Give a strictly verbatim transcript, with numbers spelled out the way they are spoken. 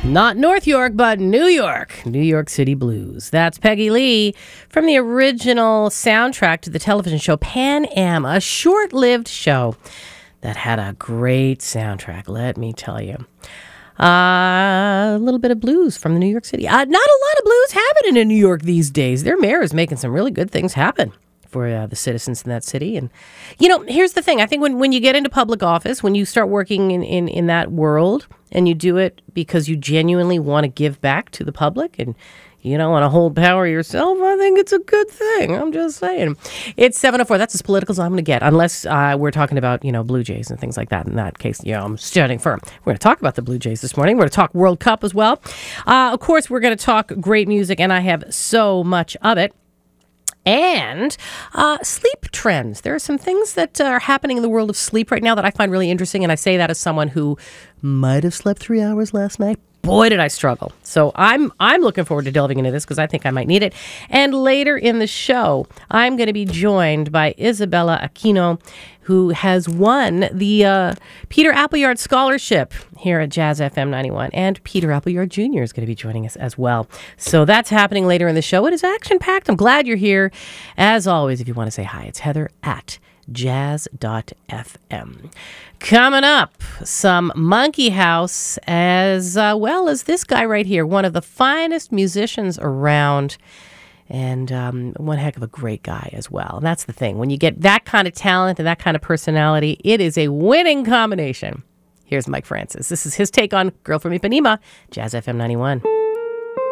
Not North York, but New York. New York City Blues. That's Peggy Lee from the original soundtrack to the television show Pan Am, a short-lived show that had a great soundtrack, let me tell you. Uh, a little bit of blues from the New York City. Uh, not a lot of blues happening in New York these days. Their mayor is making some really good things happen for uh, the citizens in that city. And, you know, here's the thing. I think when, when you get into public office, when you start working in, in, in that world and you do it because you genuinely want to give back to the public and you don't want to hold power yourself, I think it's a good thing. I'm just saying. It's seven oh four. That's as political as I'm going to get, unless uh, we're talking about, you know, Blue Jays and things like that. In that case, you know, I'm standing firm. We're going to talk about the Blue Jays this morning. We're going to talk World Cup as well. Uh, of course, we're going to talk great music, and I have so much of it. And uh, sleep trends. There are some things that are happening in the world of sleep right now that I find really interesting, and I say that as someone who might have slept three hours last night. Boy, did I struggle. So I'm I'm looking forward to delving into this because I think I might need it. And later in the show, I'm going to be joined by Isabella Aquino, who has won the uh, Peter Appleyard Scholarship here at Jazz F M ninety-one. And Peter Appleyard Junior is going to be joining us as well. So that's happening later in the show. It is action-packed. I'm glad you're here. As always, if you want to say hi, it's Heather at jazz dot f m. Coming up, some Monkey House, as uh, well as this guy right here, one of the finest musicians around, and um, one heck of a great guy as well. And that's the thing. When you get that kind of talent and that kind of personality, it is a winning combination. Here's Mike Francis. This is his take on Girl from Ipanema, Jazz F M ninety-one.